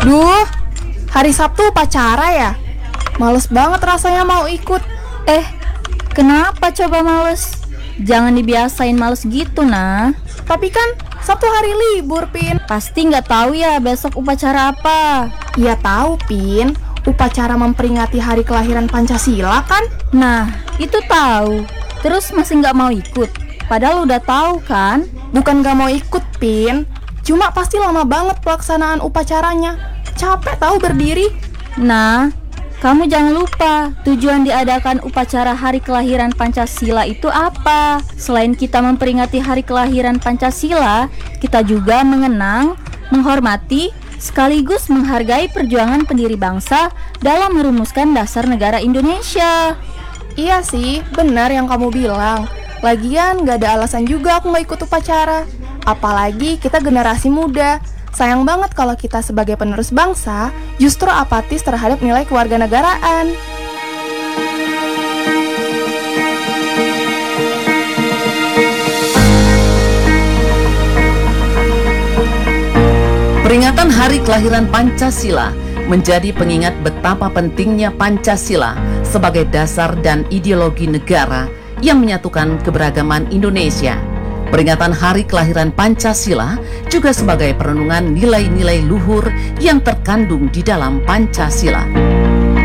Duh, hari Sabtu upacara ya? Males banget rasanya mau ikut. Kenapa coba males? Jangan dibiasain males gitu, nah. Tapi kan Sabtu hari libur, Pin. Pasti nggak tahu ya besok upacara apa. Ya tahu, Pin. Upacara memperingati hari kelahiran Pancasila kan? Nah, itu tahu. Terus masih nggak mau ikut? Padahal udah tahu kan? Bukan gak mau ikut, Pin. Cuma pasti lama banget pelaksanaan upacaranya. Capek tahu berdiri. Nah, kamu jangan lupa tujuan diadakan upacara hari kelahiran Pancasila itu apa? Selain kita memperingati hari kelahiran Pancasila, kita juga mengenang, menghormati, sekaligus menghargai perjuangan pendiri bangsa dalam merumuskan dasar negara Indonesia. Iya sih, benar yang kamu bilang. Lagian gak ada alasan juga aku gak ikut upacara. Apalagi kita generasi muda. Sayang banget kalau kita sebagai penerus bangsa justru apatis terhadap nilai kewarganegaraan. Peringatan Hari Kelahiran Pancasila menjadi pengingat betapa pentingnya Pancasila sebagai dasar dan ideologi negara yang menyatukan keberagaman Indonesia. Peringatan Hari Kelahiran Pancasila juga sebagai perenungan nilai-nilai luhur yang terkandung di dalam Pancasila.